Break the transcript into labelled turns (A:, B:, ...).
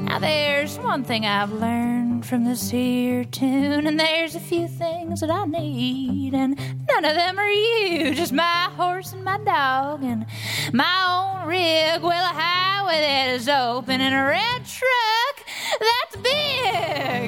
A: Now there's one thing I've learned from this here tune, and there's a few things that I need, and none of them are you. Just my horse and my dog and my own rig. Well, a highway that is open and a red truck that's